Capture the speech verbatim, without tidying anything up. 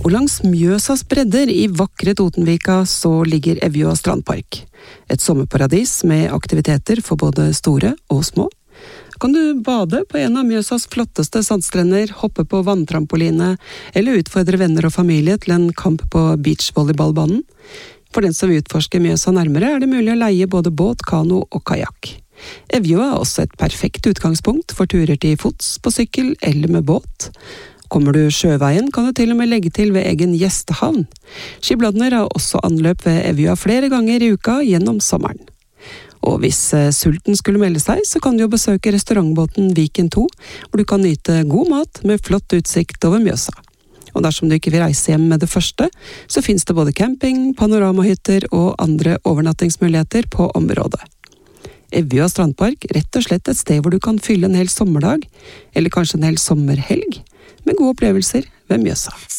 Og langs Mjøsas bredder i vakre Totenvika så ligger Evja strandpark. Et sommerparadis med aktiviteter for både store og små. Kan du bade på en av Mjøsas flotteste sandstrender, hoppe på vanntrampoline, eller utfordre venner og familie til en kamp på beachvolleyballbanen? For den som utforsker Mjøsa nærmere er det mulig å leie både båt, kano og kajakk. Evja er også et perfekt utgangspunkt for turer til fots, på sykkel eller med båt. Kommer du sjøveien, kan du til og med legge til ved egen gjestehavn. Skibladner har også anløp ved Evja flere ganger i uka gjennom sommeren. Og hvis sulten skulle melde seg, så kan du jo besøke restaurantbåten Viken to, hvor du kan nyte god mat med flott utsikt over Mjøsa. Og dersom du ikke vil reise hjem med det første, så finnes det både camping, panoramahytter og andre overnattingsmuligheter på området. Evja strandpark, rett og slett et sted hvor du kan fylle en hel sommerdag, eller kanskje en hel sommerhelg, med gode opplevelser ved Mjøsa.